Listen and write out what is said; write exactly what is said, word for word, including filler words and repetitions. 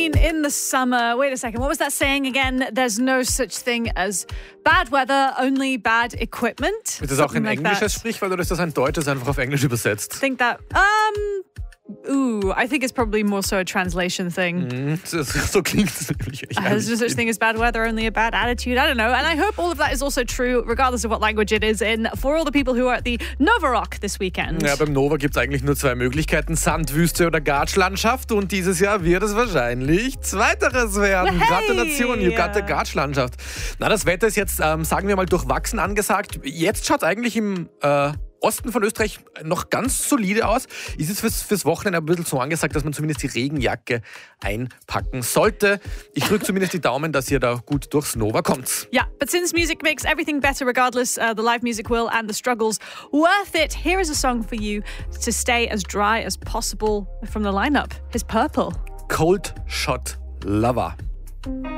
rain in the summer. Wait a second, what was that saying again? There's no such thing as bad weather, only bad equipment. Ist das auch ein Something like englisches that. Sprichwort oder ist das ein deutsches einfach auf Englisch übersetzt? I think that, um, ooh, I think it's probably more so a translation thing. Mhm, so, so klingt es nämlich. Ich Uh, There's no such thing as bad weather, only a bad attitude. I don't know. And I hope all of that is also true, regardless of what language it is in, for all the people who are at the Nova Rock this weekend. Ja, beim Nova gibt es eigentlich nur zwei Möglichkeiten, Sandwüste oder Gatschlandschaft. Und dieses Jahr wird es wahrscheinlich Zweiteres werden. Hey! Gratulation, you got the Gatschlandschaft. Na, das Wetter ist jetzt, ähm, sagen wir mal, durchwachsen angesagt. Jetzt schaut es eigentlich im äh, Osten von Österreich noch ganz solide aus. Ist es fürs, fürs Wochenende ein bisschen so angesagt, dass man zumindest die Regenjacke einpacken sollte. Ich drücke zumindest die Daumen, dass ihr da gut durchs Nova kommt. Yeah, but since music makes everything better regardless, uh, the live music will, and the struggles worth it. Here is a song for you to stay as dry as possible from the lineup. It's Purple. Cold Shot Lover.